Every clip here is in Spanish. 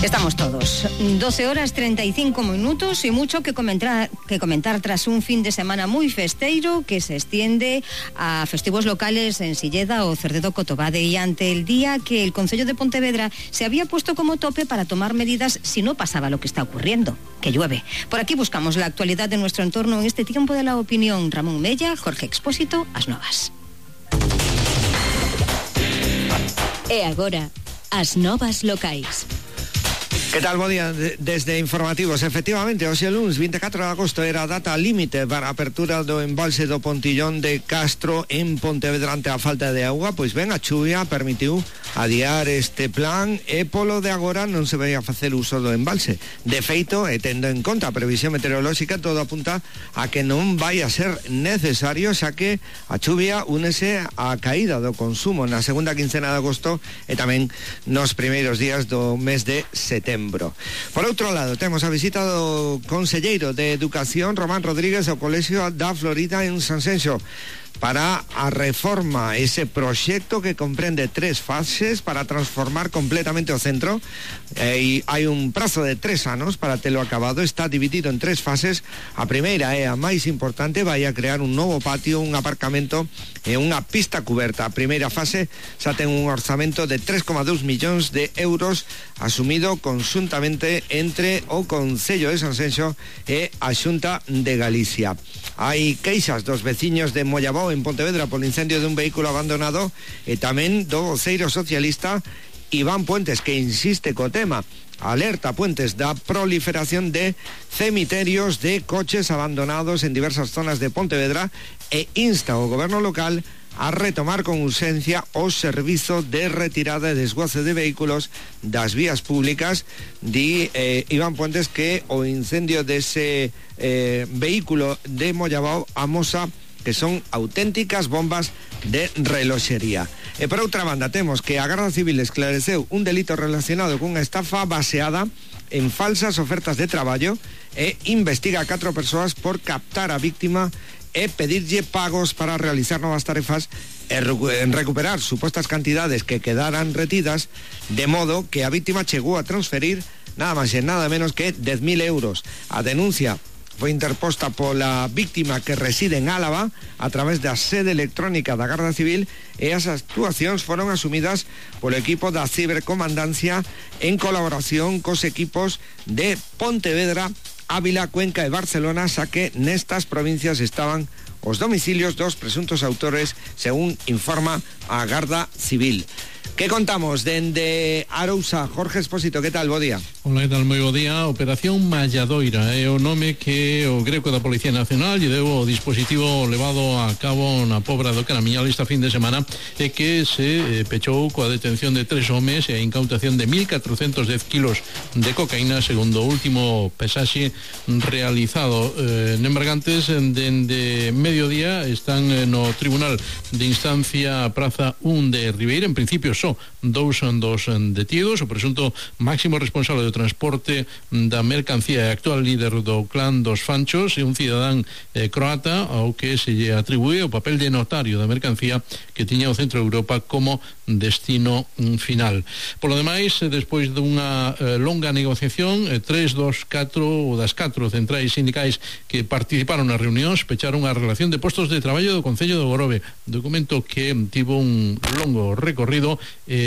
Estamos todos. 12 horas 35 minutos y mucho que comentar tras un fin de semana muy festeiro que se extiende a festivos locales en Silleda o Cerdedo Cotobade, y ante el día que el Concello de Pontevedra se había puesto como tope para tomar medidas si no pasaba lo que está ocurriendo, que llueve. Por aquí buscamos la actualidad de nuestro entorno en este tiempo de la opinión. Ramón Mella, Jorge Expósito, As Novas. E agora, As Novas locais. Que tal, bo día, desde Informativos. Efectivamente, hoxe lunes 24 de agosto era a data límite para a apertura do embalse do Pontillón de Castro en Pontevedra ante a falta de auga. Pois ben, a chuvia permitiu adiar este plan e polo de agora non se vai a facer uso do embalse. De feito, e tendo en conta a previsión meteorolóxica, todo apunta a que non vai a ser necesario, xa que a chuvia únese á caída do consumo na segunda quincena de agosto e tamén nos primeiros días do mes de setembro. Por outro lado, temos a visita do conselleiro de Educación, Román Rodríguez, ao Colexio da Florida en Sanxenxo, para a reforma, ese proxecto que comprende 3 fases para transformar completamente o centro, e hai un prazo de 3 anos para telo acabado. Está dividido en 3 fases. A primeira é a máis importante, vai a crear un novo patio, un aparcamento e unha pista cuberta. A primeira fase xa ten un orzamento de 3,2 millóns de euros asumido conxuntamente entre o Concello de Sanxenxo e a Xunta de Galicia. Hai queixas dos veciños de Mollabó en Pontevedra polo incendio de un vehículo abandonado e tamén do voceiro socialista Iván Puentes, que insiste co tema. Alerta Puentes da proliferación de cemiterios de coches abandonados en diversas zonas de Pontevedra e insta ao goberno local a retomar con urxencia o servizo de retirada e desguace de vehículos das vías públicas. Di Iván Puentes que o incendio dese vehículo de Mollabao amosa que son auténticas bombas de reloxería. E por outra banda temos que a Garda Civil esclareceu un delito relacionado cunha estafa baseada en falsas ofertas de traballo e investiga a 4 persoas por captar a víctima e pedirlle pagos para realizar novas tarefas e recuperar supostas cantidades que quedaran retidas, de modo que a víctima chegou a transferir nada máis e nada menos que 10.000 euros. A denuncia foi interposta pola víctima, que reside en Álava, a través da sede electrónica da Garda Civil, e as actuacións foron asumidas polo equipo da cibercomandancia en colaboración cos equipos de Pontevedra, Ávila, Cuenca e Barcelona, xa que nestas provincias estaban os domicilios dos presuntos autores, según informa a Garda Civil. Que contamos dende Arousa? Jorge Expósito, que tal? Bo día. Hola, que tal? Moi bo día. Operación Malladoira é o nome que o Greco da Policía Nacional lle deu o dispositivo levado a cabo na Pobra do Caramiñal esta fin de semana, e que se pechou coa detención de 3 homes e a incautación de 1.410 kilos de cocaína, segundo o último pesaxe realizado. Nembargantes dende mediodía están no Tribunal de Instancia Praza 1 de Ribeira. En principio só dous detidos. O presunto máximo responsable do transporte da mercancía e actual líder do clan dos Fanchos é un cidadán croata ao que se lle atribúe o papel de notario da mercancía que tiña o centro de Europa como destino final. Polo demais, despois dunha longa negociación, 3 das 4 centrais sindicais que participaron nas reunións pecharon a relación de postos de traballo do Concello de Grove, documento que tivo un longo recorrido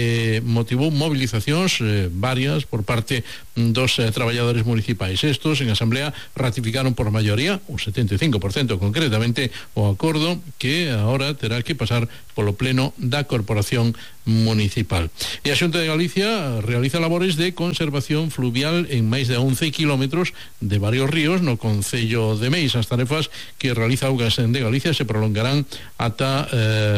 e motivou movilizacións varias por parte dos traballadores municipais. Estos en asamblea ratificaron por maioría, o 75% concretamente, o acordo que agora terá que pasar polo pleno da Corporación Municipal. E a Xunta de Galicia realiza labores de conservación fluvial en máis de 11 kilómetros de varios ríos no Concello de Meis. As tarefas que realiza Augas de Galicia se prolongarán ata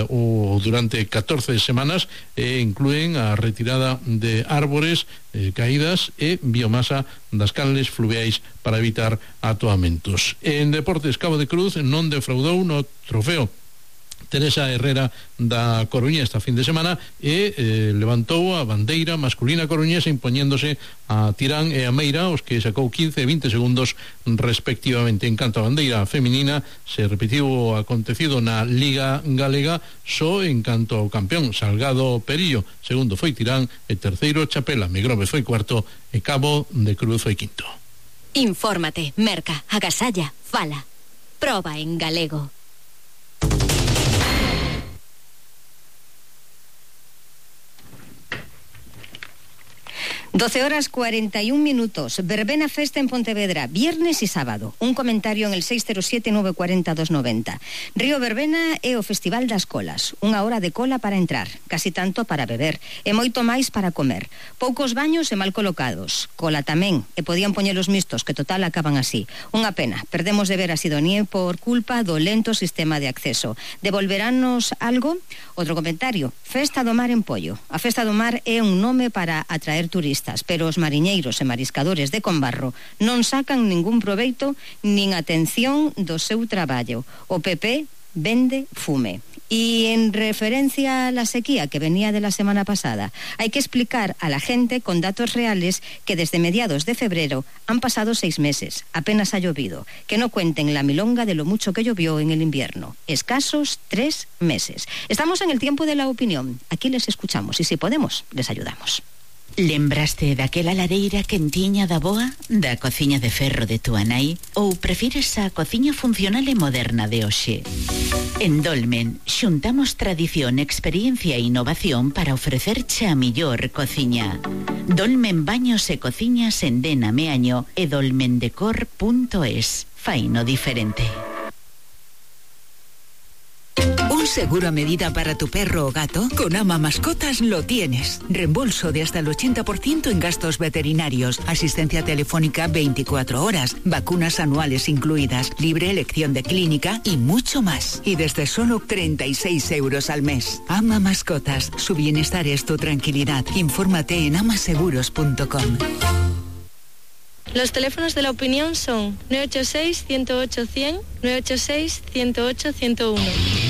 durante 14 semanas e inclúen a retirada de árbores caídas e biomasa das canles fluviais para evitar atoamentos. En deportes, Cabo de Cruz non defraudou no trofeo Teresa Herrera da Coruña esta fin de semana e levantou a bandeira masculina coruñesa impoñéndose a Tirán e a Meira, os que sacou 15 e 20 segundos respectivamente. En canto a bandeira feminina, se repetiu o acontecido na Liga Galega, só en canto ao campeón Salgado Perillo, segundo foi Tirán e terceiro Chapela, Megrove foi cuarto e Cabo de Cruz foi quinto. Infórmate, merca, agasalla, fala. Proba en galego. 12:41. Verbena festa en Pontevedra, viernes y sábado. Un comentario en el 607-940-290. Río Verbena é o Festival das Colas. 1 hora de cola para entrar, casi tanto para beber, e moito máis para comer. Poucos baños e mal colocados. Cola tamén, e podían poñelos mistos, que total acaban así. Unha pena, perdemos de ver a Sidonie por culpa do lento sistema de acceso. Devolverános algo? Outro comentario. Festa do Mar en Pollo. A Festa do Mar é un nome para atraer turistas, pero os mariñeiros e mariscadores de Combarro non sacan ningún proveito nin atención do seu traballo. O PP vende fume. Y en referencia a la sequía que venía de la semana pasada, hay que explicar a la gente con datos reales que desde mediados de febrero han pasado 6 meses, apenas ha llovido, que no cuenten la milonga de lo mucho que llovió en el invierno, escasos 3 meses. Estamos en el tiempo de la opinión, aquí les escuchamos y si podemos, les ayudamos. Lembraste daquela lareira quentiña da boa, da cociña de ferro de túa nai, ou prefires a cociña funcional e moderna de hoxe? En Dolmen, xuntamos tradición, experiencia e innovación para ofrecerche a millor cociña. Dolmen Baños e Cociñas en Dena Meaño e dolmendecor.es. Faino diferente. ¿Un seguro a medida para tu perro o gato? Con Ama Mascotas lo tienes. Reembolso de hasta el 80% en gastos veterinarios, asistencia telefónica 24 horas, vacunas anuales incluidas, libre elección de clínica y mucho más. Y desde solo 36 euros al mes. Ama Mascotas, su bienestar es tu tranquilidad. Infórmate en amaseguros.com. Los teléfonos de la opinión son 986-108-100, 986-108-101.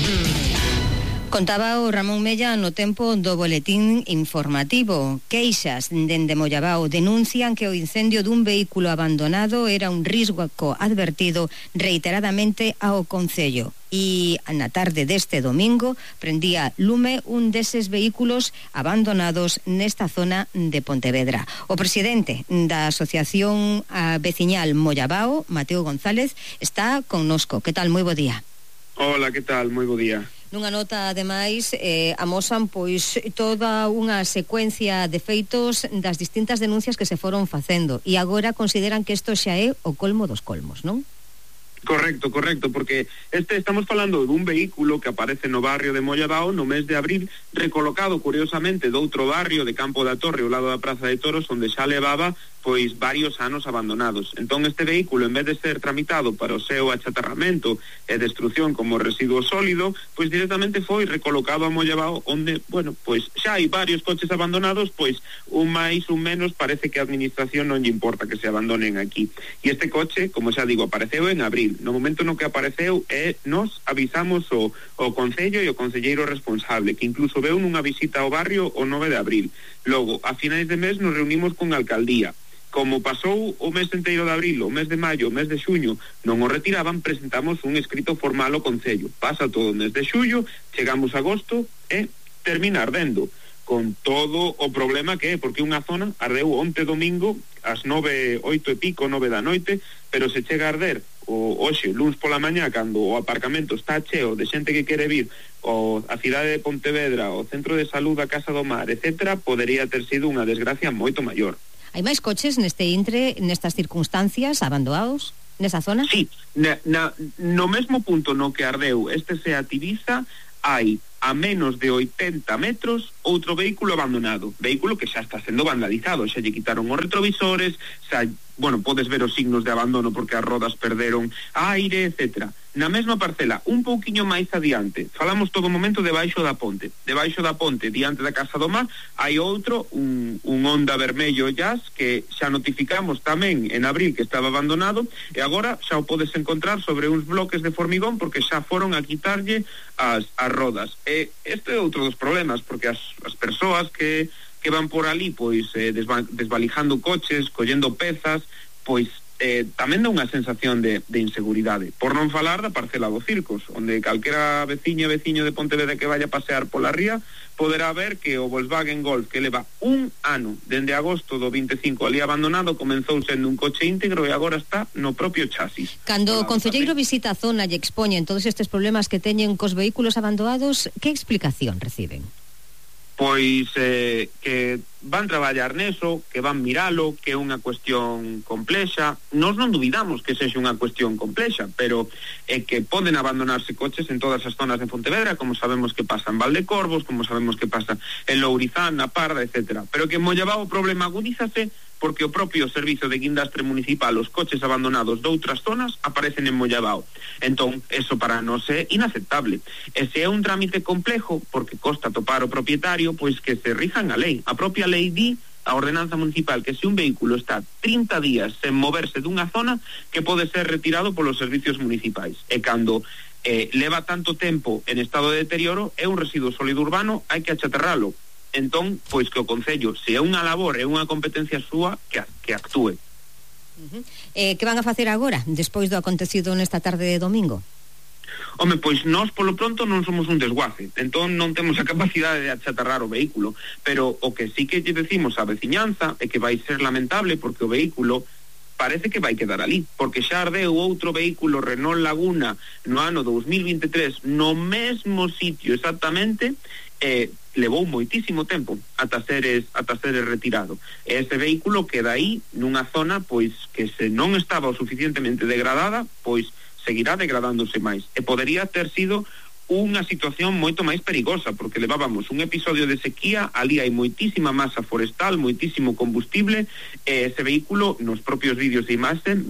Contaba o Ramón Mella no tempo do boletín informativo. Queixas dende Mollabao denuncian que o incendio dun vehículo abandonado era un risco advertido reiteradamente ao Concello. E na tarde deste domingo prendía lume un deses vehículos abandonados nesta zona de Pontevedra. O presidente da Asociación Veciñal Mollabao, Mateo González, está connosco. Que tal? Moi bo día. Hola, que tal? Moi bo día. Nunha nota, ademais, amosan pois toda unha secuencia de feitos das distintas denuncias que se foron facendo e agora consideran que isto xa é o colmo dos colmos, non? Correcto, porque estamos falando dun vehículo que aparece no barrio de Mollabao no mes de abril, recolocado curiosamente doutro barrio de Campo da Torre ao lado da Praza de Toros, onde xa levaba pois varios anos abandonados. Entón este vehículo, en vez de ser tramitado para o seu achatarramento e destrucción como residuo sólido, pois directamente foi recolocado a Mollabao, onde, bueno, pois xa hai varios coches abandonados, pois un máis, un menos, parece que a administración non lle importa que se abandonen aquí. E este coche, como xa digo, apareceu en abril. No momento no que apareceu, nos avisamos o Concello e o concelleiro responsable, que incluso veu nunha visita ao barrio o 9 de abril. Logo, a finais de mes nos reunimos con a alcaldía. Como pasou o mes enteiro de abril, o mes de maio, o mes de xuño, non o retiraban, presentamos un escrito formal ao Concello. Pasa todo o mes de xullo, chegamos a agosto e termina ardendo, con todo o problema que é, porque unha zona ardeu onte domingo ás 9, 8 e pico, 9 da noite, pero se chega a arder hoxe, luns pola mañá, cando o aparcamento está cheo de xente que quere vir a cidade de Pontevedra, o centro de salud da Casa do Mar, etcétera, podería ter sido unha desgracia moito maior. Hai máis coches nestas circunstancias abandonados nesa zona? Sí, no mesmo punto no que ardeu este Seat Ibiza hai a menos de 80 metros outro vehículo abandonado, vehículo que xa está sendo vandalizado, xa lle quitaron os retrovisores, xa podes ver os signos de abandono porque as rodas perderon aire, etcétera. Na mesma parcela, un pouquiño máis adiante, falamos todo o momento debaixo da ponte, diante da Casa do Mar, hai outro, un Honda vermello Jazz, que xa notificamos tamén en abril que estaba abandonado, e agora xa o podes encontrar sobre uns bloques de formigón porque xa foron a quitarlle as rodas. E este é outro dos problemas, porque as persoas que van por ali, pois, desvalijando coches, collendo pezas, pois, tamén dá unha sensación de inseguridade, por non falar da parcela dos circos, onde calquera veciño de Pontevedra que vaya a pasear pola ría poderá ver que o Volkswagen Golf, que leva un ano dende agosto do 25 ali abandonado, comenzou sendo un coche íntegro e agora está no propio chasis. Cando o concelleiro visita a zona e expoñen todos estes problemas que teñen cos vehículos abandonados, que explicación reciben? Pois que van traballar neso, que van miralo, que é unha cuestión complexa. Nós non dubidamos que sexa unha cuestión complexa, pero é que poden abandonarse coches en todas as zonas de Pontevedra, como sabemos que pasa en Valdecorvos, como sabemos que pasa en Lourizán, na Parda, etcétera. Pero que en Mollabao o problema agudízase porque o propio servizo de guindastre municipal, os coches abandonados de outras zonas aparecen en Mollabao. Entón, eso para nós é inaceptable. E se é un trámite complejo, porque costa topar o propietario, pois que se rijan a lei. A propia lei di, a ordenanza municipal, que se un vehículo está 30 días sen moverse dunha zona, que pode ser retirado polos servicios municipais. E cando leva tanto tempo en estado de deterioro, é un residuo sólido urbano, hai que achatarralo. Entón, pois que o Concello, se é unha labor, é unha competencia súa, que actúe. Que van a facer agora, despois do acontecido nesta tarde de domingo? Home, pois nós polo pronto non somos un desguace, entón non temos a capacidade de achatarrar o vehículo, pero o que sí que lle decimos á veciñanza é que vai ser lamentable porque o vehículo parece que vai quedar ali, porque xa ardeu outro vehículo Renault Laguna no ano 2023 no mesmo sitio exactamente, levou moitísimo tempo ata ser retirado. E ese vehículo queda aí nunha zona pois que se non estaba o suficientemente degradada, pois seguirá degradándose máis. E podería ter sido unha situación moito máis perigosa, porque levábamos un episodio de sequía, ali hai moitísima masa forestal, moitísimo combustible, e ese vehículo nos propios vídeos e imaxes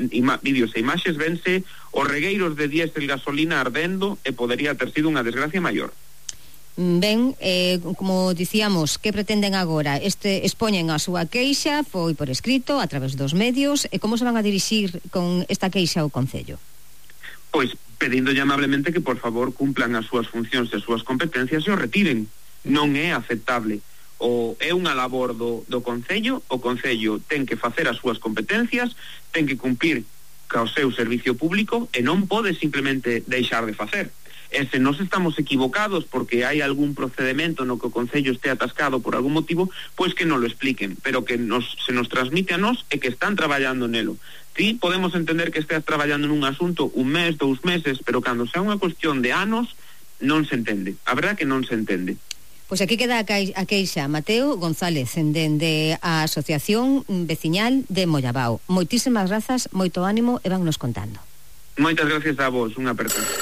vense os regueiros de diésel gasolina ardendo e podería ter sido unha desgracia maior. Ben, como dicíamos, que pretenden agora? Expoñen a súa queixa, foi por escrito, a través dos medios, e como se van a dirixir con esta queixa ao Concello? Pois pedindo amablemente que por favor cumplan as súas funcións e as súas competencias e o retiren. Non é aceptable. É unha labor do Concello, o Concello ten que facer as súas competencias, ten que cumplir co seu servicio público e non pode simplemente deixar de facer. E se nos estamos equivocados porque hai algún procedimento no que o Concello este atascado por algún motivo, pois que non lo expliquen, pero que se nos transmite a nós e que están traballando nelo. Sí, podemos entender que esteas traballando nun asunto un mes, 2 meses, pero cando sea unha cuestión de anos, non se entende. A verdad que non se entende. Pois aquí queda a queixa Mateo González, dende a Asociación Veciñal de Mollabao. Moitísimas grazas, moito ánimo e vannos contando. Moitas gracias a vos, unha apertura.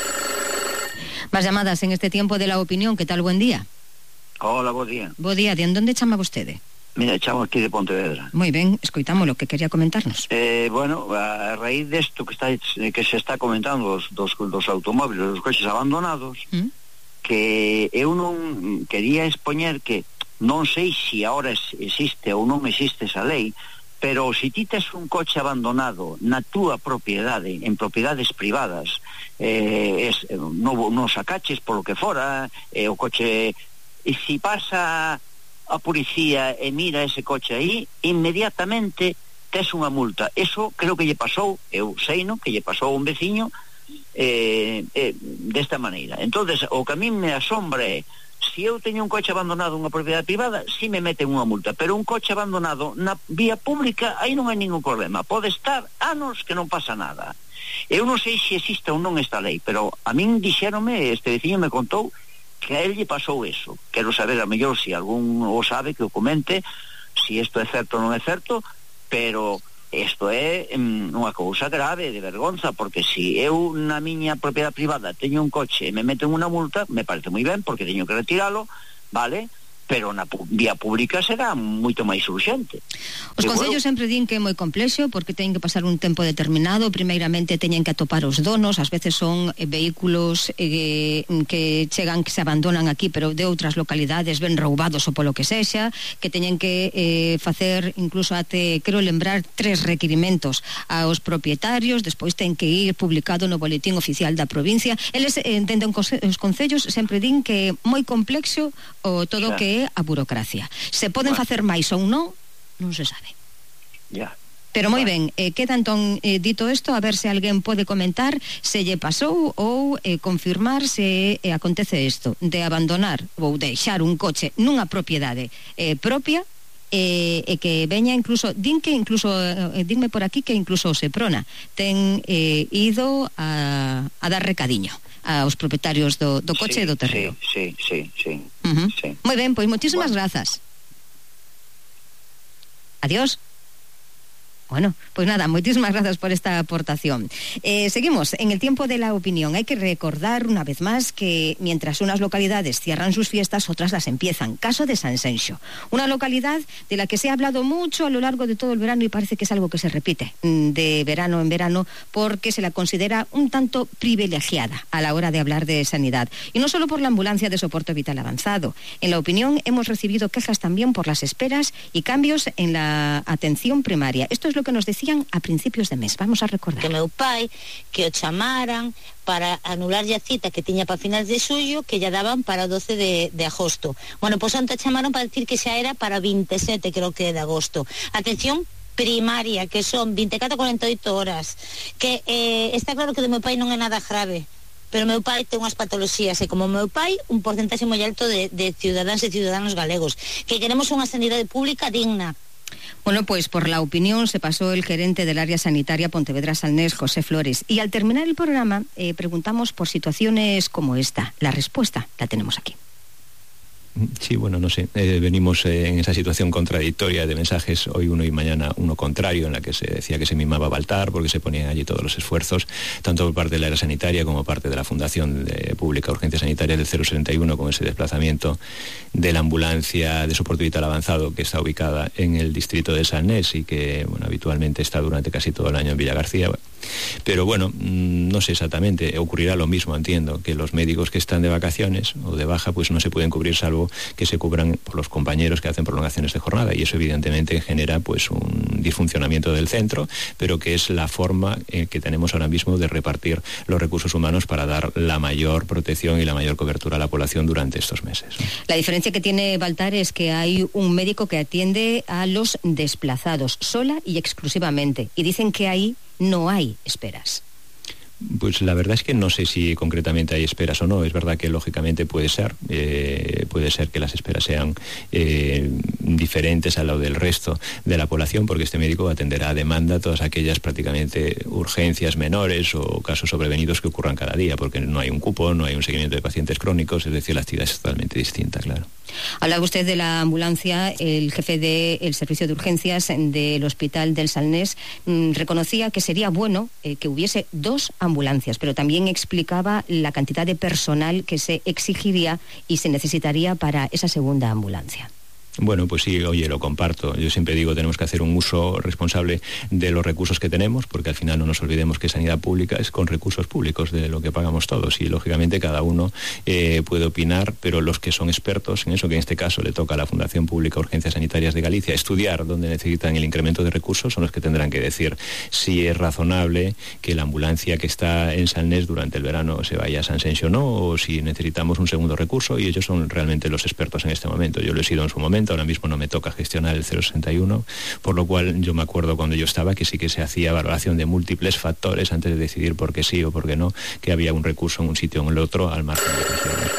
Más llamadas en este tiempo de la opinión. ¿Qué tal? Buen día. Hola, bo día. Bo día. ¿De dónde chama vostede? Mira, chamo aquí de Pontevedra. Moi ben, escoitamos lo que quería comentarnos. Bueno, a raíz desto que se está comentando dos automóviles, dos coches abandonados, que eu non quería expoñer que non sei se ahora existe ou non existe esa lei, pero se ti tes un coche abandonado na túa propiedade, en propiedades privadas, non sacaches polo que fora, o coche, e se pasa a policía e mira ese coche aí, inmediatamente tes unha multa. Eso creo que lle pasou, eu sei, non? Que lle pasou a un veciño desta maneira. Entonces, o que a mí me asombra é, se eu teño un coche abandonado nunha propiedade privada, si me meten unha multa, pero un coche abandonado na vía pública, aí non hai ningún problema. Pode estar anos que non pasa nada. Eu non sei se existe ou non esta lei, pero a min dixéronme, este veciño me contou que a él lle pasou eso. Quero saber a mellor se algún o sabe que o comente, se isto é certo ou non é certo, pero isto é unha cousa grave, de vergonza, porque se eu na miña propiedade privada teño un coche e me meten unha multa, me parece moi ben, porque teño que retiralo, vale? pero na vía pública será moito máis urxente. Os concellos sempre din que é moi complexo porque teñen que pasar un tempo determinado. Primeiramente teñen que atopar os donos, ás veces son vehículos que chegan, que se abandonan aquí, pero de outras localidades ben roubados ou polo que sexa, que teñen que facer incluso até, quero lembrar, 3 requirimentos aos propietarios, despois ten que ir publicado no boletín oficial da provincia. Eles entenden os concellos sempre din que é moi complexo o todo o que é a burocracia. Se poden facer máis ou non se sabe. Pero moi ben, queda entón dito isto, a ver se alguén pode comentar se lle pasou ou confirmar se acontece isto de abandonar ou deixar un coche nunha propiedade propia e que veña incluso, dinme por aquí que incluso o Seprona ten ido a dar recadiño aos propietarios do coche e do terreo. Sí. Moi ben, pois moitísimas grazas. Adiós. Bueno, pues nada, muchísimas gracias por esta aportación. Seguimos en el tiempo de la opinión. Hay que recordar una vez más que mientras unas localidades cierran sus fiestas, otras las empiezan. Caso de Sanxenxo, una localidad de la que se ha hablado mucho a lo largo de todo el verano y parece que es algo que se repite de verano en verano porque se la considera un tanto privilegiada a la hora de hablar de sanidad. Y no solo por la ambulancia de soporte vital avanzado. En la opinión hemos recibido quejas también por las esperas y cambios en la atención primaria. Esto es lo que nos decían a principios de mes. Vamos a recordar. Que meu pai, que o chamaran para anularlle a cita que tiña para finales de xullo, que ya daban para 12 de agosto. Bueno, pois onte chamaron para decir que xa era para 27, creo que de agosto. Atención primaria, que son 24 a 48 horas. Que está claro que de meu pai non é nada grave, pero meu pai ten unhas patoloxías e como meu pai un porcentaxe moi alto de cidadáns e ciudadanos galegos, que queremos unha sanidade pública digna. Bueno, pues por la opinión se pasó el gerente del área sanitaria Pontevedra-Salnés, José Flores. Y al terminar el programa preguntamos por situaciones como esta. La respuesta la tenemos aquí. Sí, bueno, no sé, venimos en esa situación contradictoria de mensajes, hoy uno y mañana uno contrario, en la que se decía que se mimaba Baltar porque se ponían allí todos los esfuerzos, tanto por parte de la área sanitaria como parte de la Fundación Pública Urgencia Sanitaria del 061, con ese desplazamiento de la ambulancia de soporte vital avanzado que está ubicada en el distrito de Salnés y que, bueno, habitualmente está durante casi todo el año en Villagarcía. Pero bueno, no sé exactamente, ocurrirá lo mismo, entiendo, que los médicos que están de vacaciones o de baja pues no se pueden cubrir salvo que se cubran por los compañeros que hacen prolongaciones de jornada, y eso evidentemente genera pues un disfuncionamiento del centro, pero que es la forma que tenemos ahora mismo de repartir los recursos humanos para dar la mayor protección y la mayor cobertura a la población durante estos meses. La diferencia que tiene Baltar es que hay un médico que atiende a los desplazados sola y exclusivamente, y dicen que ahí no hay esperas. Pues la verdad es que no sé si concretamente hay esperas o no. Es verdad que lógicamente puede ser que las esperas sean diferentes a lo del resto de la población, porque este médico atenderá a demanda todas aquellas prácticamente urgencias menores o casos sobrevenidos que ocurran cada día, porque no hay un cupo, no hay un seguimiento de pacientes crónicos, es decir, la actividad es totalmente distinta, claro. Hablaba usted de la ambulancia. El jefe del servicio de urgencias del Hospital del Salnés reconocía que sería bueno que hubiese 2 ambulancias, pero también explicaba la cantidad de personal que se exigiría y se necesitaría para esa segunda ambulancia. Bueno, pues sí, oye, lo comparto. Yo siempre digo, tenemos que hacer un uso responsable de los recursos que tenemos, porque al final no nos olvidemos que sanidad pública es con recursos públicos de lo que pagamos todos, y lógicamente cada uno puede opinar, pero los que son expertos en eso, que en este caso le toca a la Fundación Pública Urgencias Sanitarias de Galicia estudiar dónde necesitan el incremento de recursos, son los que tendrán que decir si es razonable que la ambulancia que está en Salnés durante el verano se vaya a Sanxenxo o no, o si necesitamos un segundo recurso, y ellos son realmente los expertos en este momento. Yo lo he sido en su momento. Ahora mismo no me toca gestionar el 061, por lo cual yo me acuerdo cuando yo estaba que sí que se hacía valoración de múltiples factores antes de decidir por qué sí o por qué no, que había un recurso en un sitio o en el otro al margen de funciones.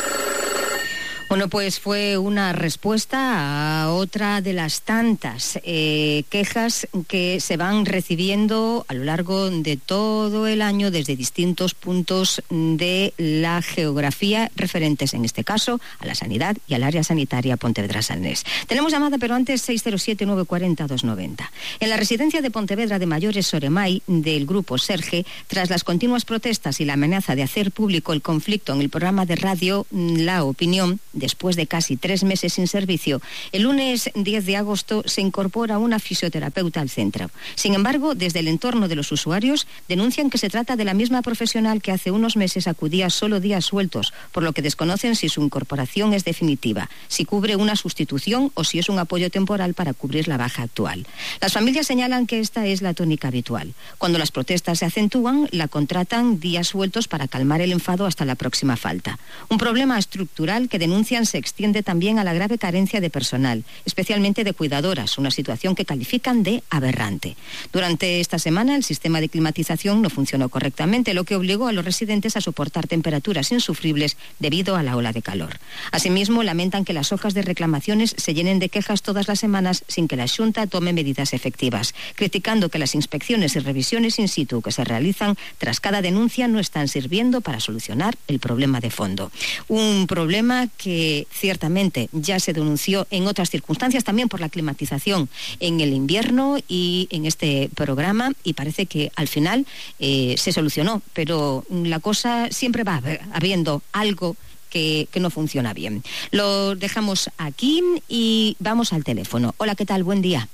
Bueno, pues fue una respuesta a otra de las tantas quejas que se van recibiendo a lo largo de todo el año desde distintos puntos de la geografía referentes, en este caso, a la sanidad y al área sanitaria Pontevedra-Salnés. Tenemos llamada, pero antes 607-940-290. En la residencia de Pontevedra de Mayores Soremai del Grupo Serge, tras las continuas protestas y la amenaza de hacer público el conflicto en el programa de radio La Opinión después de casi 3 meses sin servicio, el lunes 10 de agosto se incorpora una fisioterapeuta al centro. Sin embargo, desde el entorno de los usuarios denuncian que se trata de la misma profesional que hace unos meses acudía solo días sueltos, por lo que desconocen si su incorporación es definitiva, si cubre una sustitución o si es un apoyo temporal para cubrir la baja actual. Las familias señalan que esta es la tónica habitual. Cuando las protestas se acentúan, la contratan días sueltos para calmar el enfado hasta la próxima falta. Un problema estructural que denuncian se extiende también a la grave carencia de personal, especialmente de cuidadoras, una situación que califican de aberrante. Durante esta semana el sistema de climatización no funcionó correctamente, lo que obligó a los residentes a soportar temperaturas insufribles debido a la ola de calor. Asimismo, lamentan que las hojas de reclamaciones se llenen de quejas todas las semanas sin que la Xunta tome medidas efectivas, criticando que las inspecciones y revisiones in situ que se realizan tras cada denuncia no están sirviendo para solucionar el problema de fondo. Un problema que ciertamente ya se denunció en otras circunstancias, también por la climatización en el invierno y en este programa, y parece que al final se solucionó, pero la cosa siempre va habiendo algo que no funciona bien. Lo dejamos aquí y vamos al teléfono. Hola, ¿qué tal? Buen día.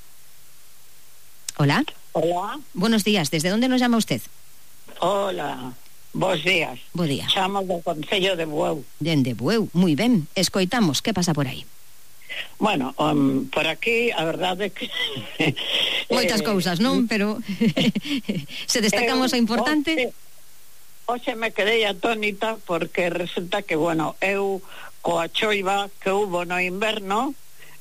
Hola. Hola. Buenos días. ¿Desde dónde nos llama usted? Hola. Bos días. Bo día. Chamo do Concello de Bueu. Dende Bueu, moi ben. Escoitamos, que pasa por aí? Bueno, por aquí a verdade é que moitas cousas, non? Pero se destacamos o importante. Hoxe me quedei atónita porque resulta que, bueno, eu coa choiva que hubo no inverno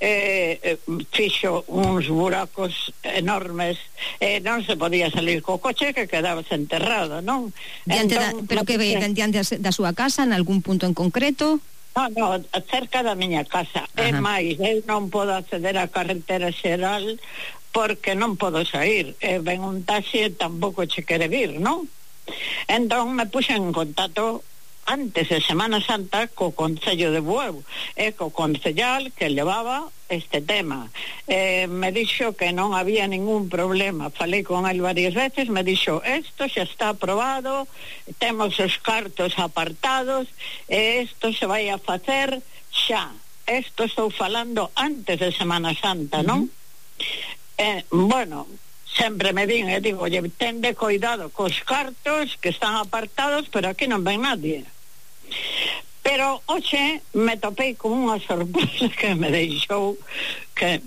fixo uns buracos enormes, non se podía salir co coche, que quedabas enterrado, non? Pero que diante da súa casa, en algún punto en concreto? No, cerca da miña casa. É máis, eu non podo acceder á carretera xeral porque non podo sair. Ven un taxi e tampouco che quere vir, non? Entón me puxen en contacto antes de Semana Santa co Concello de Bueu e co concellal que levaba este tema. Me dixo que non había ningún problema. Falei con él varias veces, me dixo, isto xa está aprobado, temos os cartos apartados e isto se vai a facer xa. Isto estou falando antes de Semana Santa, non? Bueno, sempre me din e digo, oye, tende cuidado cos cartos que están apartados, pero aquí non ven nadie. Pero hoxe me topei con unha sorpresa que me deixou, que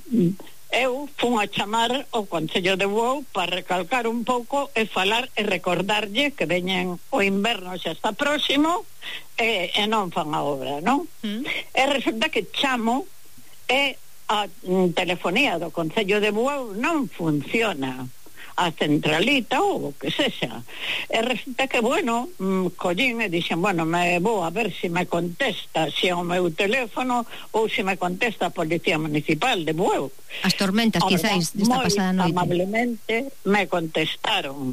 eu fun a chamar ao Concello de Bueu para recalcar un pouco e falar e recordarlle que veñen o inverno xa está próximo e non fan a obra, non? E resulta que chamo e a telefonía do Concello de Bueu non funciona, a centralita ou o que sexa. E resulta que, bueno, collín e dixen, bueno, me vou a ver se me contesta, se é o meu teléfono ou se me contesta a Policía Municipal de Bueu. As tormentas, quizáis, desta pasada noite. Amablemente me contestaron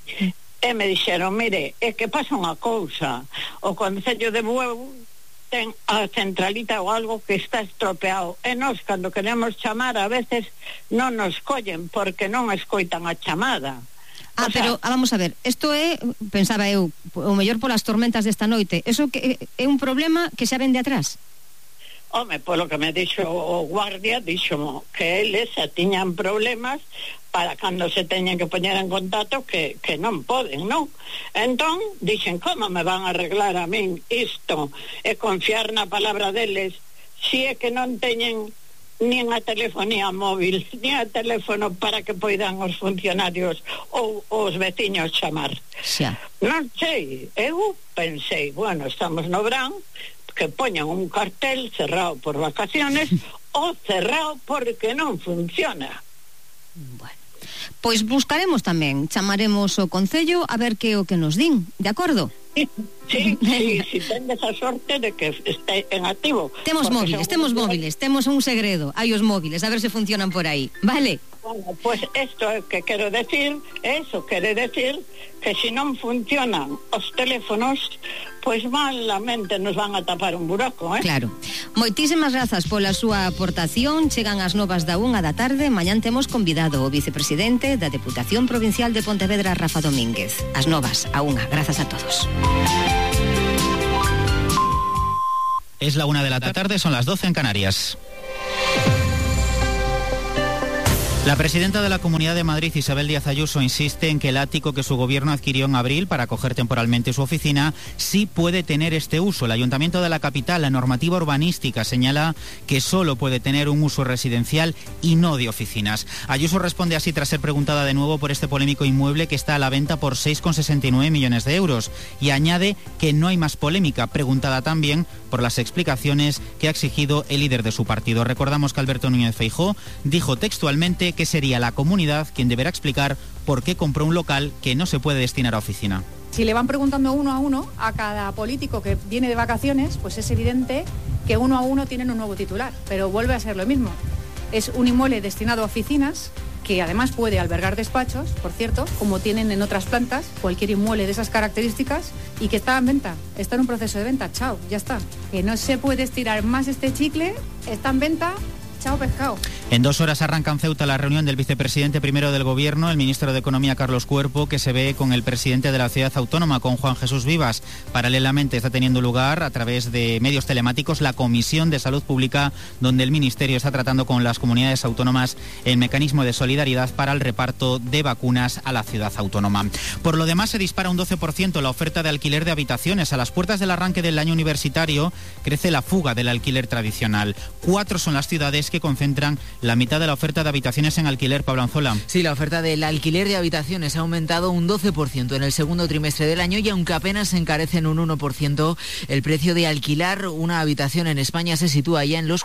e me dixeron, mire, é que pasa unha cousa, o Concello de Bueu ten a centralita ou algo que está estropeado e nós cando queremos chamar a veces non nos collen porque non escoitan a chamada. Pero vamos a ver, isto é, pensaba eu, o mellor polas tormentas desta noite, eso que é un problema que xa ven de atrás? Home, polo que me dixo o guardia, dixo que eles xa tiñan problemas para cando se teñen que poñer en contacto que non poden, non? Entón, dixen, como me van a arreglar a min isto e confiar na palabra deles si é que non teñen nin a telefonía móvil, nin a teléfono para que poidan os funcionarios ou os veciños chamar? Xa. Non sei, eu pensei, bueno, estamos no verán, que poñan un cartel cerrado por vacaciones ou cerrado porque non funciona. Bueno, pois buscaremos tamén, chamaremos o Concello a ver que o que nos din, de acordo? Sí, si tendes a sorte de que este en activo. Temos móviles, temos un segredo, hai os móviles, a ver se funcionan por aí, vale? Bueno, pues esto é que quero decir, eso quere decir que se non funcionan os teléfonos, pois malamente nos van a tapar un buraco, Claro. Moitísimas grazas pola súa aportación. Chegan as novas da 1 da tarde. Mañán temos convidado o vicepresidente da Deputación Provincial de Pontevedra, Rafa Domínguez. As novas a 1. Grazas a todos. Es la 1:00 PM, son las 12 en Canarias. La presidenta de la Comunidad de Madrid, Isabel Díaz Ayuso, insiste en que el ático que su gobierno adquirió en abril para acoger temporalmente su oficina sí puede tener este uso. El Ayuntamiento de la capital, la normativa urbanística, señala que solo puede tener un uso residencial y no de oficinas. Ayuso responde así tras ser preguntada de nuevo por este polémico inmueble que está a la venta por 6,69 millones de euros y añade que no hay más polémica, preguntada también por las explicaciones que ha exigido el líder de su partido. Recordamos que Alberto Núñez Feijóo dijo textualmente que sería la comunidad quien deberá explicar por qué compró un local que no se puede destinar a oficina. Si le van preguntando uno a uno a cada político que viene de vacaciones, pues es evidente que uno a uno tienen un nuevo titular, pero vuelve a ser lo mismo. Es un inmueble destinado a oficinas, que además puede albergar despachos, por cierto, como tienen en otras plantas, cualquier inmueble de esas características, y que está en venta, está en un proceso de venta, chao, ya está. Que no se puede estirar más este chicle, está en venta. Chao, pescado. En 2 horas arranca en Ceuta la reunión del vicepresidente primero del Gobierno, el ministro de Economía Carlos Cuerpo, que se ve con el presidente de la ciudad autónoma, con Juan Jesús Vivas. Paralelamente está teniendo lugar, a través de medios telemáticos, la Comisión de Salud Pública, donde el Ministerio está tratando con las comunidades autónomas el mecanismo de solidaridad para el reparto de vacunas a la ciudad autónoma. Por lo demás, se dispara un 12% la oferta de alquiler de habitaciones. A las puertas del arranque del año universitario crece la fuga del alquiler tradicional. 4 son las ciudades que concentran la mitad de la oferta de habitaciones en alquiler. Pablo Anzola. Sí, la oferta del alquiler de habitaciones ha aumentado un 12% en el segundo trimestre del año y aunque apenas se encarece en un 1%, el precio de alquilar una habitación en España se sitúa ya en los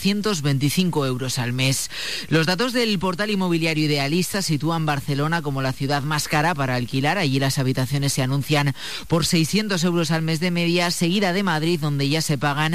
425 euros al mes. Los datos del portal inmobiliario Idealista sitúan Barcelona como la ciudad más cara para alquilar. Allí las habitaciones se anuncian por 600 euros al mes de media, seguida de Madrid, donde ya se pagan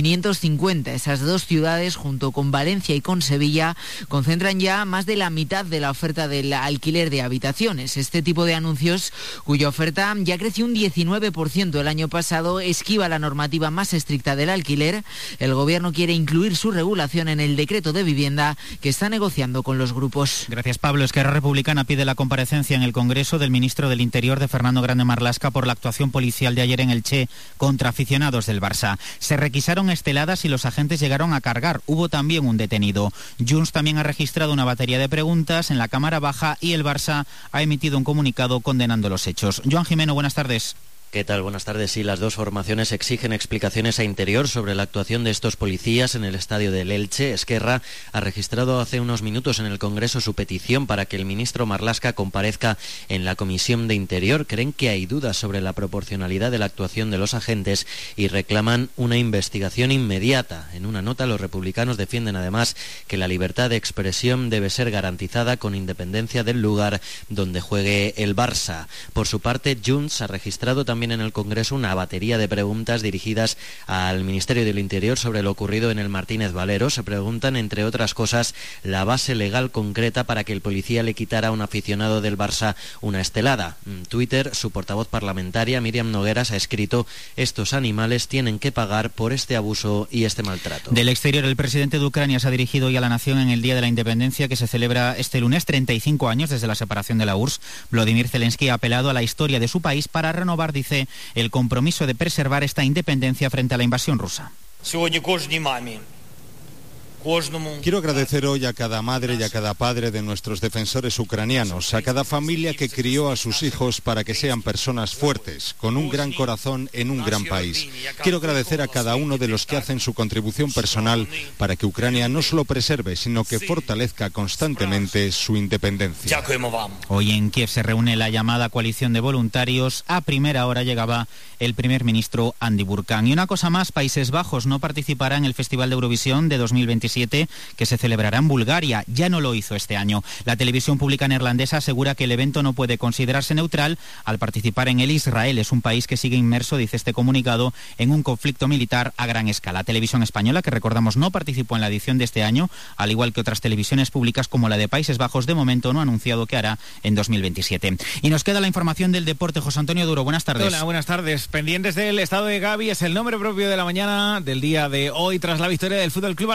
550. Esas dos ciudades, junto con Valencia y con Sevilla, concentran ya más de la mitad de la oferta del alquiler de habitaciones. Este tipo de anuncios, cuya oferta ya creció un 19% el año pasado, esquiva la normativa más estricta del alquiler. El Gobierno quiere incluir su regulación en el decreto de vivienda que está negociando con los grupos. Gracias, Pablo. Esquerra Republicana pide la comparecencia en el Congreso del ministro del Interior, de Fernando Grande Marlaska, por la actuación policial de ayer en Elche contra aficionados del Barça. Se requisaron esteladas y los agentes llegaron a cargar. Hubo también un detenido. Junts también ha registrado una batería de preguntas en la Cámara Baja y el Barça ha emitido un comunicado condenando los hechos. Joan Jimeno, buenas tardes. ¿Qué tal? Buenas tardes. Sí, las dos formaciones exigen explicaciones a Interior sobre la actuación de estos policías en el estadio del Elche. Esquerra ha registrado hace unos minutos en el Congreso su petición para que el ministro Marlaska comparezca en la Comisión de Interior. Creen que hay dudas sobre la proporcionalidad de la actuación de los agentes y reclaman una investigación inmediata. En una nota, los republicanos defienden además que la libertad de expresión debe ser garantizada con independencia del lugar donde juegue el Barça. Por su parte, Junts ha registrado también en el Congreso una batería de preguntas dirigidas al Ministerio del Interior sobre lo ocurrido en el Martínez Valero. Se preguntan, entre otras cosas, la base legal concreta para que el policía le quitara a un aficionado del Barça una estelada. En Twitter, su portavoz parlamentaria, Míriam Nogueras, ha escrito: estos animales tienen que pagar por este abuso y este maltrato. Del exterior, el presidente de Ucrania se ha dirigido hoy a la nación en el Día de la Independencia, que se celebra este lunes, 35 años desde la separación de la URSS. Volodymyr Zelensky ha apelado a la historia de su país para renovar, dice, el compromiso de preservar esta independencia frente a la invasión rusa. Quiero agradecer hoy a cada madre y a cada padre de nuestros defensores ucranianos, a cada familia que crió a sus hijos para que sean personas fuertes, con un gran corazón en un gran país. Quiero agradecer a cada uno de los que hacen su contribución personal para que Ucrania no solo preserve, sino que fortalezca constantemente su independencia. Hoy en Kiev se reúne la llamada coalición de voluntarios. A primera hora llegaba el primer ministro Andy Burkan. Y una cosa más, Países Bajos no participará en el Festival de Eurovisión de 2027, que se celebrará en Bulgaria. Ya no lo hizo este año. La televisión pública neerlandesa asegura que el evento no puede considerarse neutral al participar en él Israel. Es un país que sigue inmerso, dice este comunicado, en un conflicto militar a gran escala. Televisión Española, que recordamos no participó en la edición de este año, al igual que otras televisiones públicas como la de Países Bajos, de momento no ha anunciado qué hará en 2027. Y nos queda la información del deporte. José Antonio Duro, buenas tardes. Hola, buenas tardes. Pendientes del estado de Gavi, es el nombre propio de la mañana del día de hoy tras la victoria del FC Barcelona en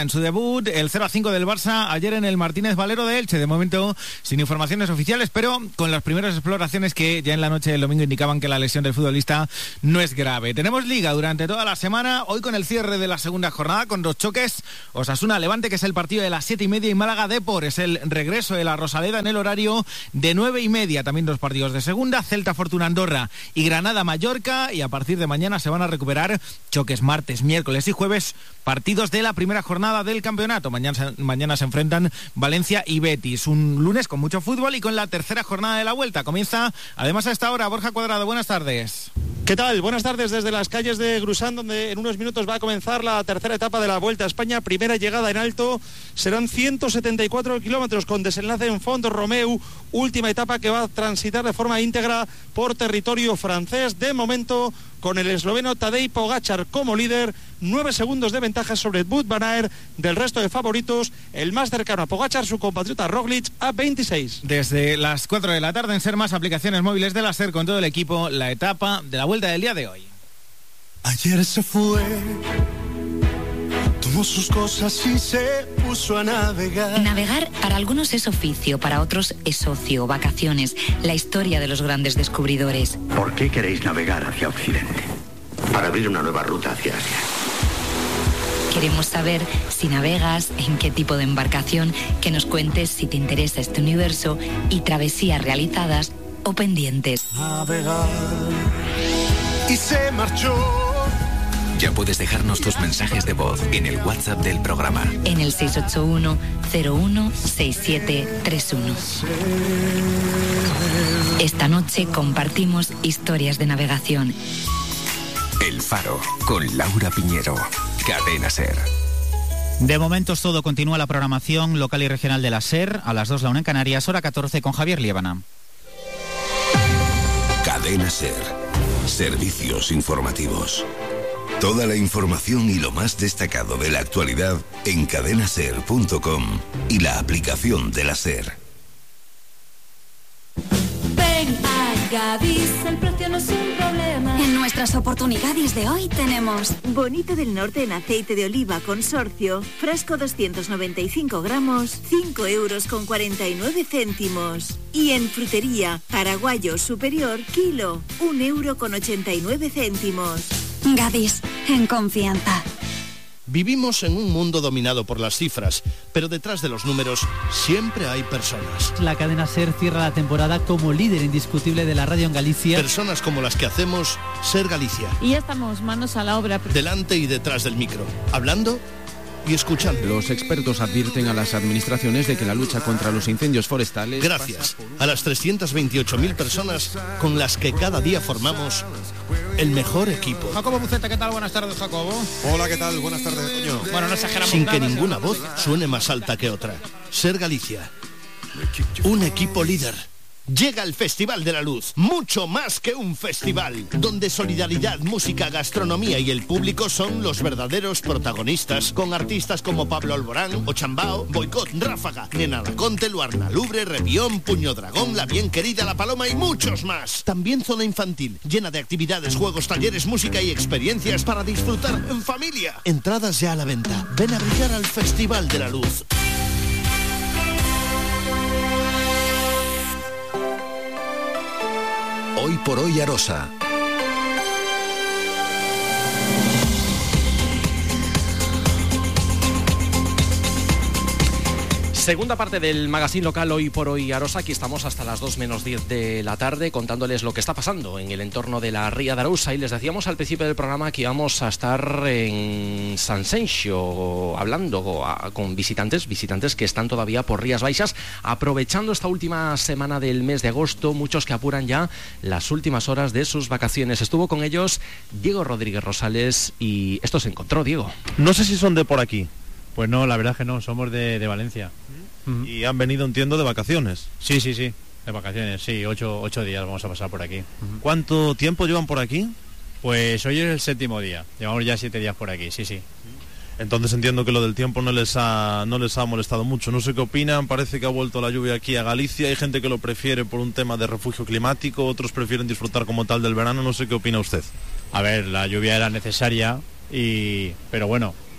en su debut, el 0-5 del Barça ayer en el Martínez Valero de Elche, de momento sin informaciones oficiales, pero con las primeras exploraciones que ya en la noche del domingo indicaban que la lesión del futbolista no es grave. Tenemos liga durante toda la semana, hoy con el cierre de la segunda jornada, con 2 choques, Osasuna-Levante, que es el partido de las 7:30, y Málaga-Depor, es el regreso de la Rosaleda en el horario de 9:30, también 2 partidos de segunda, Celta-Fortuna-Andorra y Granada-Mallorca, y a partir de mañana se van a recuperar choques martes, miércoles y jueves, partidos de la primera jornada del campeonato. Mañana se enfrentan Valencia y Betis. Un lunes con mucho fútbol y con la tercera jornada de la Vuelta. Comienza, además, a esta hora, Borja Cuadrado. Buenas tardes. ¿Qué tal? Buenas tardes desde las calles de Grusán, donde en unos minutos va a comenzar la tercera etapa de la Vuelta a España. Primera llegada en alto, serán 174 kilómetros con desenlace en Font-Romeu. Última etapa que va a transitar de forma íntegra por territorio francés. De momento, con el esloveno Tadej Pogačar como líder, 9 segundos de ventaja sobre Wout van Aert. Del resto de favoritos, el más cercano a Pogačar, su compatriota Roglic, a 26. Desde las 4 de la tarde en Ser Más, aplicaciones móviles de la SER con todo el equipo, la etapa de la Vuelta del día de hoy. Ayer se fue, tomó sus cosas y se puso a navegar. Navegar para algunos es oficio, para otros es ocio, vacaciones, la historia de los grandes descubridores. ¿Por qué queréis navegar hacia Occidente? Para abrir una nueva ruta hacia Asia. Queremos saber si navegas, en qué tipo de embarcación, que nos cuentes si te interesa este universo y travesías realizadas o pendientes. Navegar. Y se marchó. Ya puedes dejarnos tus mensajes de voz en el WhatsApp del programa. En el 681-016731. Esta noche compartimos historias de navegación. El Faro, con Laura Piñero. Cadena SER. De momento es todo. Continúa la programación local y regional de la SER. A las 2 la 1 en Canarias, hora 14 con Javier Liébana. Cadena SER. Servicios informativos. Toda la información y lo más destacado de la actualidad en cadenaser.com y la aplicación de la SER. Ven a Gadis, el precio no es un problema. En nuestras oportunidades de hoy tenemos Bonito del Norte en aceite de oliva consorcio, frasco 295 gramos, 5,49 €. Y en frutería, paraguayo superior, kilo, 1,89 €. Gadis, en confianza. Vivimos en un mundo dominado por las cifras, pero detrás de los números siempre hay personas. La cadena SER cierra la temporada como líder indiscutible de la radio en Galicia. Personas como las que hacemos SER Galicia. Y ya estamos manos a la obra. Delante y detrás del micro, hablando y escuchando. Los expertos advierten a las administraciones de que la lucha contra los incendios forestales... Gracias a las 328.000 personas con las que cada día formamos el mejor equipo. Jacobo Buceta, ¿qué tal? Buenas tardes, Jacobo. Hola, ¿qué tal? Buenas tardes, Toño. Bueno, no exageramos Sin nada, que ninguna voz suene más alta que otra. SER Galicia. Un equipo líder. Llega el Festival de la Luz, mucho más que un festival, donde solidaridad, música, gastronomía y el público son los verdaderos protagonistas, con artistas como Pablo Alborán, Ochambao, Boicot, Ráfaga, Nena Laconte, Luarna Lubre, Revión, Puño Dragón, La Bien Querida, La Paloma y muchos más. También zona infantil, llena de actividades, juegos, talleres, música y experiencias para disfrutar en familia. Entradas ya a la venta. Ven a brillar al Festival de la Luz. Hoy por hoy Arosa. Segunda parte del magazine local Hoy por Hoy Arosa. Aquí estamos hasta las 2 menos 10 de la tarde contándoles lo que está pasando en el entorno de la Ría de Arousa. Y les decíamos al principio del programa que íbamos a estar en Sanxenxo hablando con visitantes que están todavía por Rías Baixas, aprovechando esta última semana del mes de agosto, muchos que apuran ya las últimas horas de sus vacaciones. Estuvo con ellos Diego Rodríguez Rosales y esto se encontró, Diego. No sé si son de por aquí. Pues no, la verdad es que no, somos de Valencia. Y han venido, entiendo, de vacaciones. Sí, de vacaciones, sí, 8 días vamos a pasar por aquí. ¿Cuánto tiempo llevan por aquí? Pues hoy es el 7º día, llevamos ya 7 días por aquí, sí. Entonces entiendo que lo del tiempo no les ha molestado mucho. No sé qué opinan, parece que ha vuelto la lluvia aquí a Galicia, hay gente que lo prefiere por un tema de refugio climático, otros prefieren disfrutar como tal del verano, no sé qué opina usted. A ver, la lluvia era necesaria, pero bueno,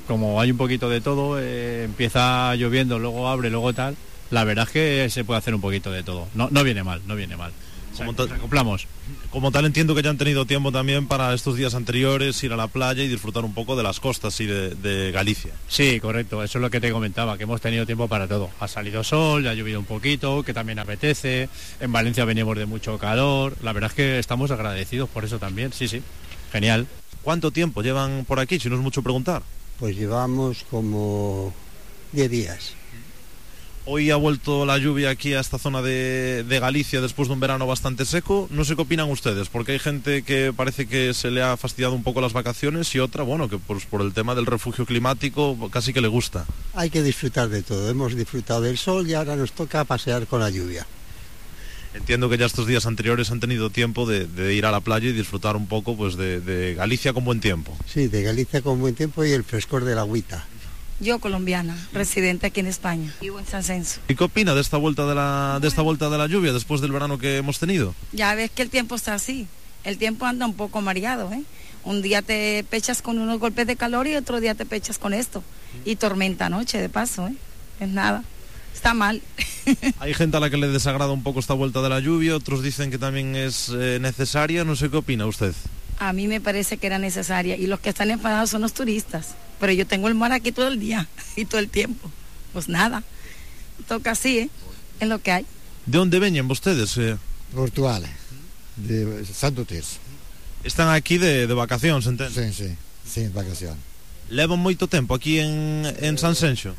como hay un poquito de todo, empieza lloviendo, luego abre, luego tal, la verdad es que se puede hacer un poquito de todo. No viene mal. Nos acoplamos. Como tal, entiendo que ya han tenido tiempo también para estos días anteriores ir a la playa y disfrutar un poco de las costas y de Galicia. Sí, correcto, eso es lo que te comentaba, que hemos tenido tiempo para todo. Ha salido sol, ya ha llovido un poquito, que también apetece. En Valencia venimos de mucho calor. La verdad es que estamos agradecidos por eso también, sí, genial. ¿Cuánto tiempo llevan por aquí, si no es mucho preguntar? Pues llevamos como 10 días. Hoy ha vuelto la lluvia aquí a esta zona de Galicia después de un verano bastante seco. No sé qué opinan ustedes, porque hay gente que parece que se le ha fastidiado un poco las vacaciones y otra, bueno, que pues, por el tema del refugio climático casi que le gusta. Hay que disfrutar de todo. Hemos disfrutado del sol y ahora nos toca pasear con la lluvia. Entiendo que ya estos días anteriores han tenido tiempo de ir a la playa y disfrutar un poco pues de Galicia con buen tiempo. Sí, de Galicia con buen tiempo y el frescor de la agüita. Yo, colombiana, residente aquí en España, vivo en San Censo. ¿Y qué opina de esta vuelta de la lluvia después del verano que hemos tenido? Ya ves que el tiempo está así, el tiempo anda un poco mareado, ¿eh? Un día te pechas con unos golpes de calor y otro día te pechas con esto. Y tormenta anoche, de paso, ¿eh? Es nada, está mal. Hay gente a la que le desagrada un poco esta vuelta de la lluvia, otros dicen que también es necesaria, no sé qué opina usted. A mí me parece que era necesaria y los que están enfadados son los turistas, pero yo tengo el mar aquí todo el día y todo el tiempo, pues nada, toca así, es lo que hay. ¿De dónde venían ustedes? Portugal, de Santo Tirso. Están aquí de vacacións, entende? Sí, vacación. Levan moito tempo aquí en San Censo?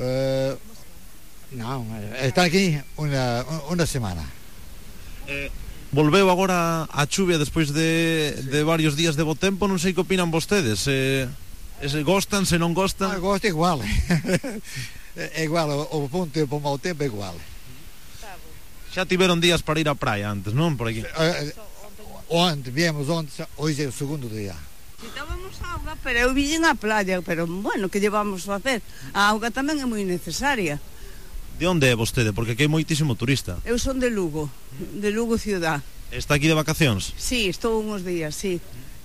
No, está aquí una semana. Volveu agora a chuvia despois de varios días de bo tempo, non sei que opinan vostedes. Gostan, se non gostan? Gosto igual. É igual, o bom tempo, o mau tempo é igual. Xa tiveron días para ir á praia antes, non? Por aquí. Viemos onte, hoxe é o segundo día. Quitábamos auga, pero eu vin a playa, pero bueno, que llevamos a facer? A auga tamén é moi necesaria. De onde é vostede? Porque aquí hai moitísimo turista. Eu son de Lugo ciudad. Está aquí de vacacións? Sí, estou uns días, sí.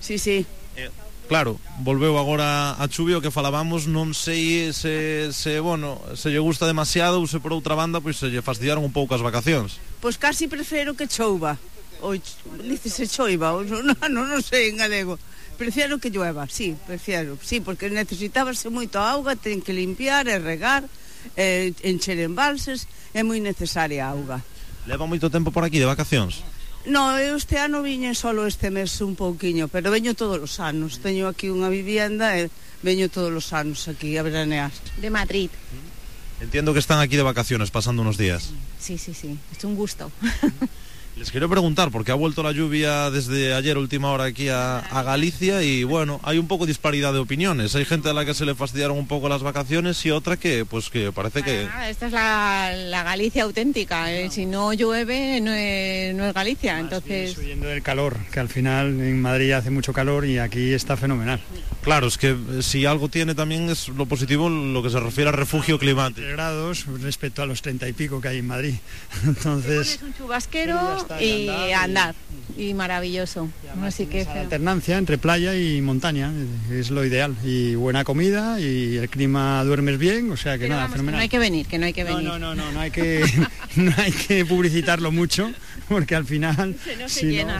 Claro, volveu agora a chuvia, o que falábamos, non sei se lle gusta demasiado ou se por outra banda pois se lle fastidiaron un pouco as vacacións. Pois casi prefiro que chouva. Ou dícese choiva, non sei en galego. Prefiero que llueva, sí, porque necesitábase moito auga, ten que limpiar e regar, encher embalses, é moi necesaria a auga. Leva moito tempo por aquí de vacacións? No, eu este ano viñe solo este mes un pouquiño, pero veño todos os anos. Teño aquí unha vivienda e veño todos os anos aquí a veranear. De Madrid. Entiendo que están aquí de vacaciones, pasando unos días. Sí, es un gusto. Les quiero preguntar, porque ha vuelto la lluvia desde ayer, última hora, aquí a Galicia, y bueno, hay un poco disparidad de opiniones. Hay gente a la que se le fastidiaron un poco las vacaciones y otra que, pues, que parece que... Esta es la Galicia auténtica. Si no llueve, no es Galicia, entonces... Estoy huyendo del calor, que al final en Madrid hace mucho calor y aquí está fenomenal. Claro, es que si algo tiene también es lo positivo lo que se refiere a refugio climático. 3 grados respecto a los 30 y pico que hay en Madrid. Entonces... Es un chubasquero y andar, y maravilloso. Así que la alternancia entre playa y montaña es lo ideal. Y buena comida y el clima, duermes bien, o sea que pero nada, vamos, fenomenal. Que no hay que venir. No hay que, no hay que publicitarlo mucho, porque al final no se llena.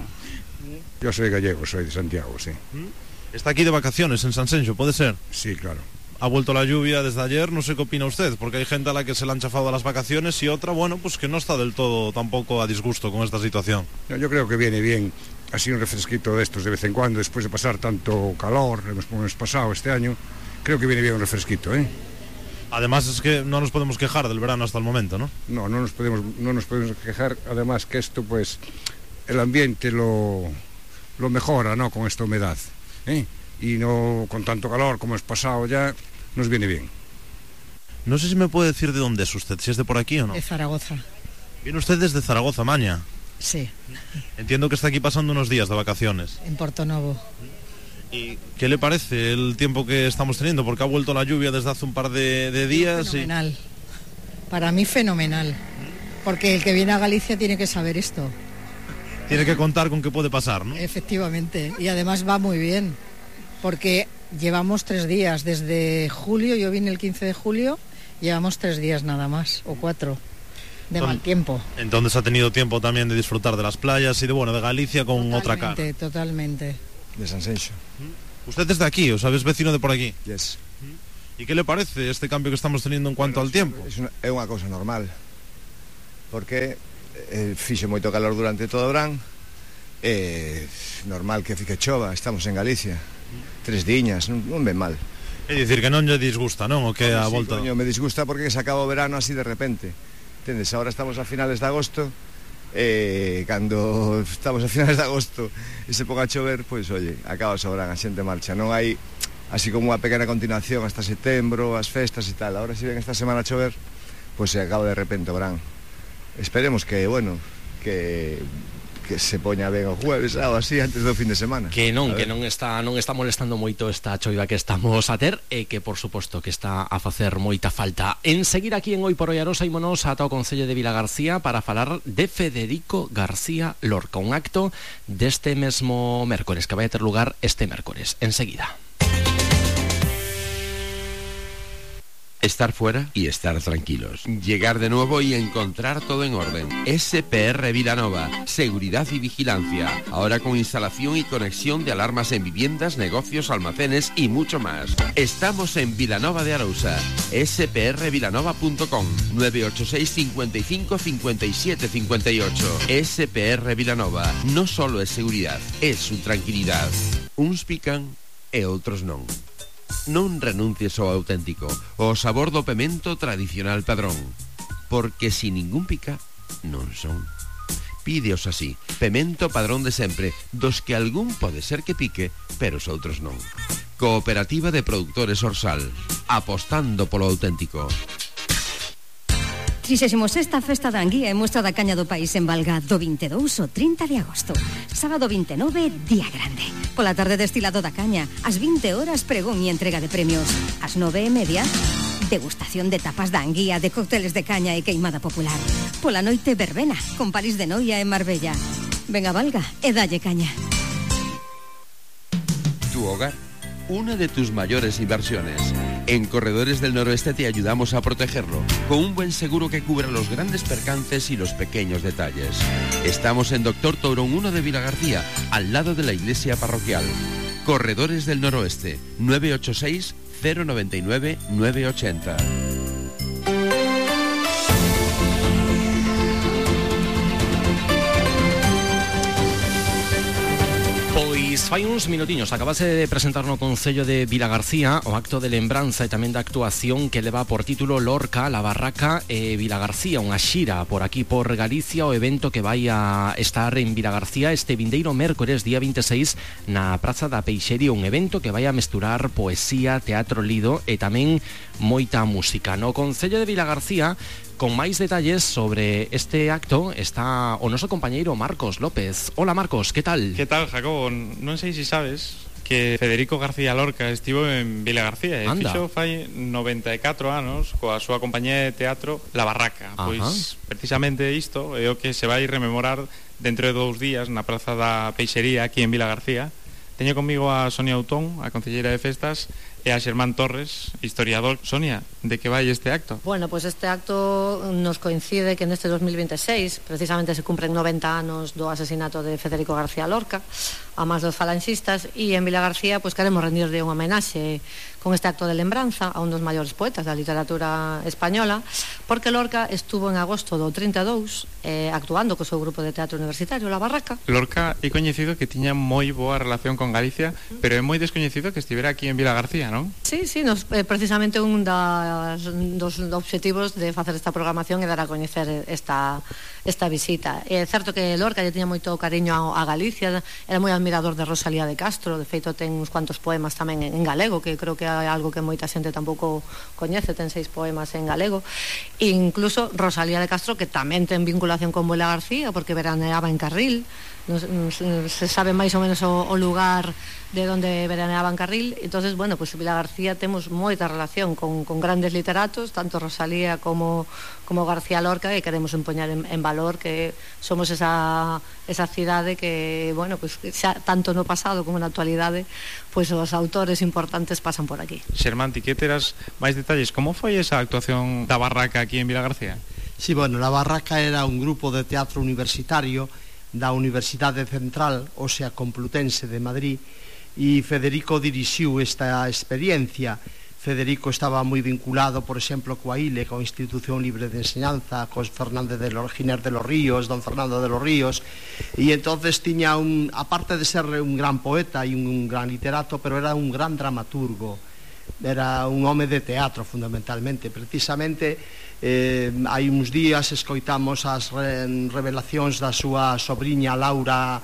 Yo soy gallego, soy de Santiago, sí. Está aquí de vacaciones en San Censo, ¿puede ser? Sí, claro. Ha vuelto la lluvia desde ayer, no sé qué opina usted, porque hay gente a la que se le han chafado las vacaciones y otra, bueno, pues que no está del todo tampoco a disgusto con esta situación. Yo creo que viene bien así un refresquito de estos de vez en cuando, después de pasar tanto calor, hemos pasado este año, creo que viene bien un refresquito, ¿eh? Además es que no nos podemos quejar del verano hasta el momento, ¿no? No nos podemos quejar, además que esto, pues, el ambiente lo mejora, ¿no?, con esta humedad, ¿eh? Y no con tanto calor como es pasado ya, nos viene bien. No sé si me puede decir de dónde es usted, si es de por aquí o no. De Zaragoza. ¿Viene usted desde Zaragoza, Maña? Sí. Entiendo que está aquí pasando unos días de vacaciones. En Portonovo. ¿Y qué le parece el tiempo que estamos teniendo? Porque ha vuelto la lluvia desde hace un par de días. Fenomenal. Para mí fenomenal. Porque el que viene a Galicia tiene que saber esto. Tiene que contar con qué puede pasar, ¿no? Efectivamente. Y además va muy bien. Porque Llevamos 3 días, desde julio, yo vine el 15 de julio, llevamos 3 días nada más, o 4, de mal tiempo. Entonces ha tenido tiempo también de disfrutar de las playas y de Galicia con otra cara. Totalmente. De Sanxenxo. ¿Usted es de aquí, o sea, es vecino de por aquí? Yes. ¿Y qué le parece este cambio que estamos teniendo en cuanto al tiempo? É unha cousa normal, porque fixe moito calor durante todo o verán, é normal que chova, estamos en Galicia, 3 diñas, non ven mal. É dicir que non lle disgusta, non? O que a volta... Coño, me disgusta porque se acaba o verano así de repente. Entendes? Ahora estamos a finales de agosto, cando estamos a finales de agosto e se ponga a chover, pois, oye, acaba o verán, a xente marcha. Non hai así como unha pequena continuación hasta setembro, as festas e tal. Ahora se ven esta semana a chover, pois se acaba de repente o verán. Esperemos que, bueno, que se poña ben o jueves ou así antes do fin de semana. Que non está molestando moito esta choiva que estamos a ter e que por suposto que está a facer moita falta. En seguir aquí en Hoy por Hoy Arosa ímonos ata o Concello de Vilagarcía para falar de Federico García Lorca, un acto deste mesmo mércores que vai a ter lugar este mércores. Enseguida. Estar fuera y estar tranquilos. Llegar de nuevo y encontrar todo en orden. SPR Vilanova. Seguridad y vigilancia. Ahora con instalación y conexión de alarmas en viviendas, negocios, almacenes y mucho más. Estamos en Vilanova de Arousa. sprvilanova.com 986 55 57 58. SPR Vilanova. No solo es seguridad, es su tranquilidad. Uns pican e outros non. Non renuncies ao auténtico, o sabor do pemento tradicional padrón, porque si ningún pica, non son. Pídeos así, pemento padrón de sempre, dos que algún pode ser que pique, pero os outros non. Cooperativa de Produtores Orsal, apostando polo auténtico. 36ª Festa da Anguía e Mostra da Caña do País en Valga do 22 ao 30 de agosto. Sábado 29, día grande. Pola tarde destilado da caña, ás 20 horas pregón e entrega de premios. Ás 9:30, degustación de tapas da Anguía, de cócteles de caña e queimada popular. Pola noite verbena, con París de Noia e Marbella. Ven a Valga e dalle caña. Tu hogar, una de tus mayores inversiones. En Corredores del Noroeste te ayudamos a protegerlo, con un buen seguro que cubra los grandes percances y los pequeños detalles. Estamos en Doctor Tourón 1 de Vilagarcía, al lado de la iglesia parroquial. Corredores del Noroeste, 986 099 980. Pois fai uns minutiños acabase de presentar no Concello de Vilagarcía o acto de lembranza e tamén da actuación que leva por título Lorca, La Barraca e Vilagarcía, unha xira por aquí por Galicia, o evento que vai a estar en Vilagarcía este vindeiro mércores día 26 na Praza da Peixería, un evento que vai a mesturar poesía, teatro lido e tamén moita música. No Concello de Vilagarcía, con máis detalles sobre este acto está o noso compañeiro Marcos López. Hola Marcos, que tal? Que tal, Jacobo? Non sei se sabes que Federico García Lorca estivo en Vilagarcía e fixo fai 94 anos coa súa compañía de teatro La Barraca. Pois precisamente isto é o que se vai rememorar dentro de 2 días na Praza da Peixería aquí en Vilagarcía. Teño comigo a Sonia Autón, a concelleira de festas, e a Xermán Torres, historiador. Sonia, de que vai este acto? Bueno, pues este acto nos coincide que neste 2026 precisamente se cumpren 90 anos do asesinato de Federico García Lorca, a máis dos falanxistas, e en Vilagarcía pues queremos rendirle unha homenaxe con este acto de lembranza a un dos maiores poetas da literatura española, porque Lorca estuvo en agosto do 32 actuando co seu grupo de teatro universitario, La Barraca. Lorca é coñecido que tiña moi boa relación con Galicia, pero é moi descoñecido que estivera aquí en Vilagarcía, non? Sí, precisamente un dos obxectivos de facer esta programación é dar a coñecer esta visita. É certo que Lorca lle tiña moito cariño a Galicia, era moi admirador de Rosalía de Castro, de feito ten uns cuantos poemas tamén en galego, que creo que é algo que moita xente tampouco coñece, ten 6 poemas en galego, e incluso Rosalía de Castro, que tamén ten vinculación con Vilagarcía, porque veraneaba en Carril. Se sabe máis ou menos o lugar de onde veraneaba en Carril. Entonces, bueno, pues Vilagarcía temos moita relación con grandes literatos, tanto Rosalía como García Lorca, e queremos empoñar en valor que somos esa cidade que, bueno, pues, xa, tanto no pasado como na actualidade, pois os autores importantes pasan por aquí. Xermán, ti que terás máis detalles, como foi esa actuación da Barraca aquí en Vilagarcía? Sí, bueno, la Barraca era un grupo de teatro universitario da Universidade Central, o sea, Complutense de Madrid, e Federico dirixiu esta experiencia. Federico estaba moi vinculado, por exemplo, coa ILE, coa Institución Libre de Enseñanza, con Giner de los Ríos, don Fernando de los Ríos, e entonces tiña aparte de ser un gran poeta e un gran literato, pero era un gran dramaturgo, era un home de teatro fundamentalmente. Precisamente hai uns días escoitamos as revelacións da súa sobriña Laura